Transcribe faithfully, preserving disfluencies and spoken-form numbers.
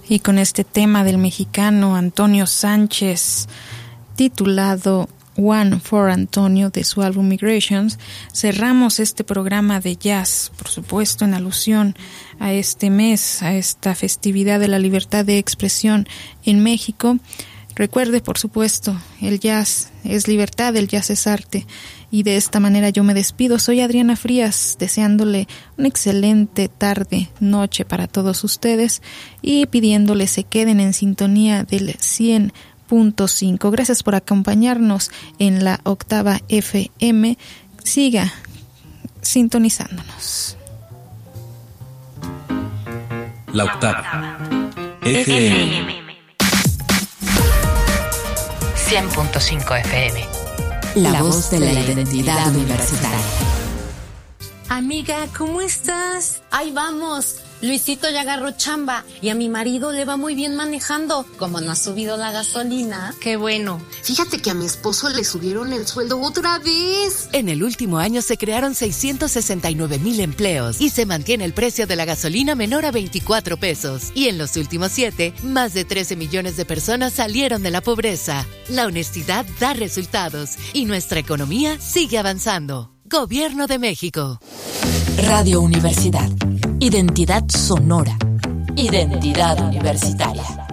Y con este tema del mexicano Antonio Sánchez, titulado One for Antonio, de su álbum Migrations, cerramos este programa de jazz, por supuesto en alusión a este mes, a esta festividad de la libertad de expresión en México. Recuerde, por supuesto, el jazz es libertad, el jazz es arte, y de esta manera yo me despido. Soy Adriana Frías, deseándole una excelente tarde, noche para todos ustedes y pidiéndoles se queden en sintonía del cien punto cinco. Gracias por acompañarnos en la octava F M. Siga sintonizándonos. La octava F M. cien punto cinco F M. La, la voz de la, de la identidad, identidad universitaria. Amiga, ¿cómo estás? Ahí vamos. Luisito ya agarró chamba y a mi marido le va muy bien manejando. Como no ha subido la gasolina. Qué bueno. Fíjate que a mi esposo le subieron el sueldo otra vez. En el último año se crearon seiscientos sesenta y nueve mil empleos y se mantiene el precio de la gasolina menor a veinticuatro pesos. Y en los últimos siete, más de trece millones de personas salieron de la pobreza. La honestidad da resultados y nuestra economía sigue avanzando. Gobierno de México. Radio Universidad. Identidad sonora. Identidad universitaria.